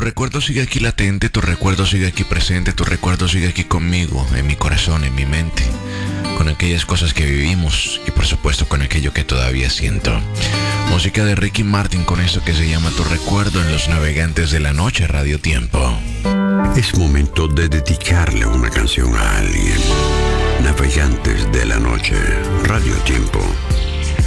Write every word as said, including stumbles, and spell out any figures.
recuerdo sigue aquí latente, tu recuerdo sigue aquí presente, tu recuerdo sigue aquí conmigo, en mi corazón, en mi mente, con aquellas cosas que vivimos y por supuesto con aquello que todavía siento. Música de Ricky Martin con esto que se llama Tu Recuerdo en Los Navegantes de la Noche, Radio Tiempo. Es momento de dedicarle una canción a alguien. Navegantes de la Noche, Radio Tiempo.